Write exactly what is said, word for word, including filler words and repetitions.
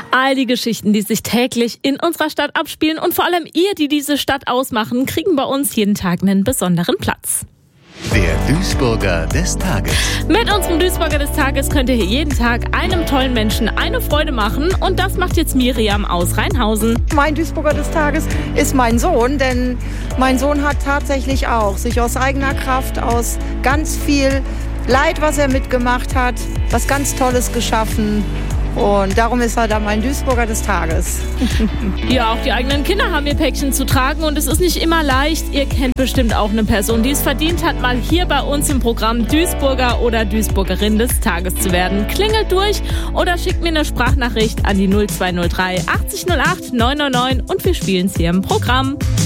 All die Geschichten, die sich täglich in unserer Stadt abspielen und vor allem ihr, die diese Stadt ausmachen, kriegen bei uns jeden Tag einen besonderen Platz. Der Duisburger des Tages. Mit unserem Duisburger des Tages könnt ihr hier jeden Tag einem tollen Menschen eine Freude machen. Und das macht jetzt Miriam aus Rheinhausen. Mein Duisburger des Tages ist mein Sohn, denn mein Sohn hat tatsächlich auch sich aus eigener Kraft, aus ganz viel Leid, was er mitgemacht hat, was ganz Tolles geschaffen. Und darum ist er da mein Duisburger des Tages. Ja, auch die eigenen Kinder haben ihr Päckchen zu tragen und es ist nicht immer leicht. Ihr kennt bestimmt auch eine Person, die es verdient hat, mal hier bei uns im Programm Duisburger oder Duisburgerin des Tages zu werden. Klingelt durch oder schickt mir eine Sprachnachricht an die null zwei null drei achtzig null acht neun neun neun und wir spielen es hier im Programm.